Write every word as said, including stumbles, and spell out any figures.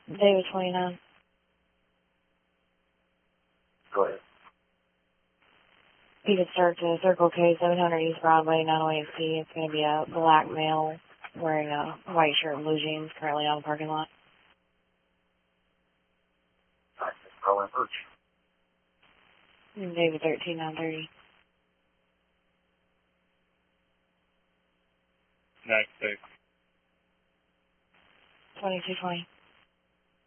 David twenty-nine. Go ahead. You could start to Circle K, seven hundred East Broadway, nine oh eight C. It's going to be a black male wearing a white shirt and blue jeans, currently on the parking lot. All right, I'll approach. David thirteen nine thirty. Next six. twenty-two twenty.